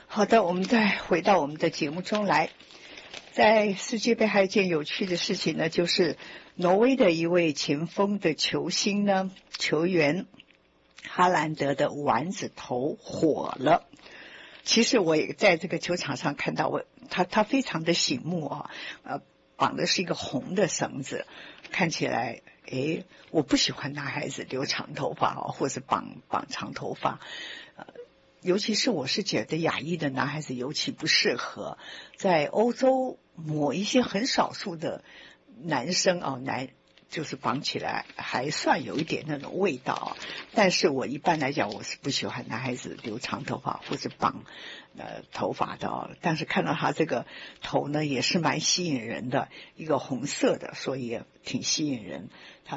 好的，我们再回到我们的节目中来。在世界杯还有一件有趣的事情呢，就是挪威的一位前锋的球星呢，球员哈兰德的丸子头火了。其实我也在这个球场上看到他非常的醒目啊，绑的是一个红的绳子，看起来我不喜欢男孩子留长头发或是绑长头发，尤其是我是觉得亚裔的男孩子尤其不适合。在欧洲某一些很少数的男生就是绑起来还算有一点那种味道，但是我一般来讲我是不喜欢男孩子留长头发或者绑头发的但是看到他这个头呢也是蛮吸引人的，一个红色的，所以也挺吸引人。